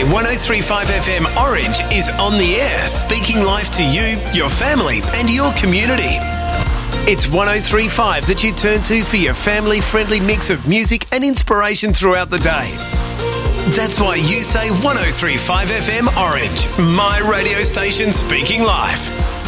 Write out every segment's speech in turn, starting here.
Today, 103.5 FM Orange is on the air, speaking life to you, your family and your community. It's 103.5 that you turn to for your family-friendly mix of music and inspiration throughout the day. That's why you say 103.5 FM Orange, my radio station speaking life.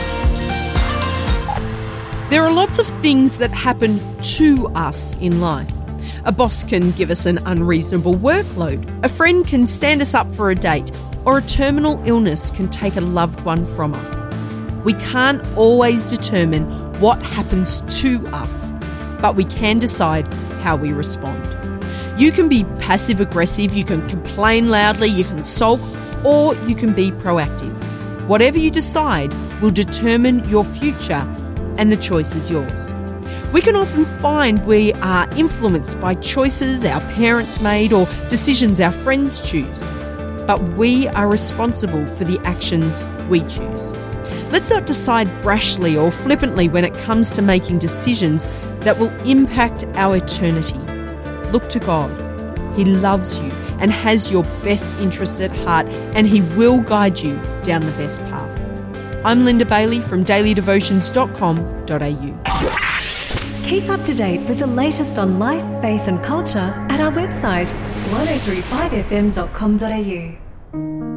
There are lots of things that happen to us in life. A boss can give us an unreasonable workload, a friend can stand us up for a date, or a terminal illness can take a loved one from us. We can't always determine what happens to us, but we can decide how we respond. You can be passive-aggressive, you can complain loudly, you can sulk, or you can be proactive. Whatever you decide will determine your future, and the choice is yours. We can often find we are influenced by choices our parents made or decisions our friends choose. But we are responsible for the actions we choose. Let's not decide brashly or flippantly when it comes to making decisions that will impact our eternity. Look to God. He loves you and has your best interest at heart, and He will guide you down the best path. I'm Linda Bailey from dailydevotions.com.au. Keep up to date with the latest on life, faith and culture at our website 1035fm.com.au.